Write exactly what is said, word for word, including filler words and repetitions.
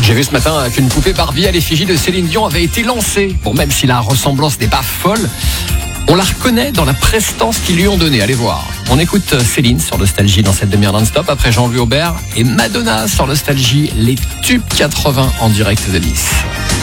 J'ai vu ce matin qu'une poupée Barbie à l'effigie de Céline Dion avait été lancée. Bon, même si la ressemblance n'est pas folle, on la reconnaît dans la prestance qu'ils lui ont donnée. Allez voir. On écoute Céline sur Nostalgie dans cette demi-heure non-stop. Après Jean-Louis Aubert et Madonna sur Nostalgie, les tubes quatre-vingts en direct de Nice.